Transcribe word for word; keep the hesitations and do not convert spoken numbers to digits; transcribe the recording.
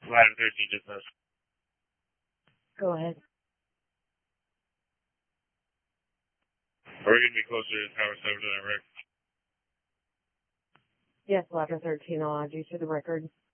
Ladder thirteen just us. Go ahead. We're going to be closer to Tower seven than I reckon. Yes, Ladder thirteen, I'll add you to the record.